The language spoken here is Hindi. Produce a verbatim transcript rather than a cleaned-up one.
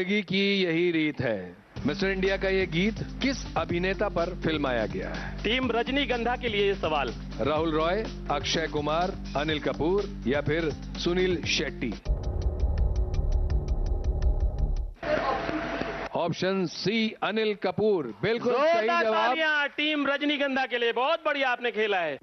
की यही रीत है। मिस्टर इंडिया का ये गीत किस अभिनेता पर फिल्माया गया है? टीम रजनीगंधा के लिए ये सवाल। राहुल रॉय, अक्षय कुमार, अनिल कपूर या फिर सुनील शेट्टी? ऑप्शन सी अनिल कपूर बिल्कुल सही जवाब। टीम रजनीगंधा के लिए बहुत बढ़िया आपने खेला है।